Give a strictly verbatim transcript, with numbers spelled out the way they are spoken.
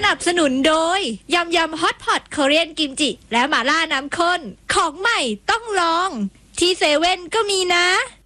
นับสนุนโดยยำยำฮอตพอตคอเรียนกิมจิและหม่าล่าน้ำข้นของใหม่ต้องลองที่เซเว่นก็มีนะ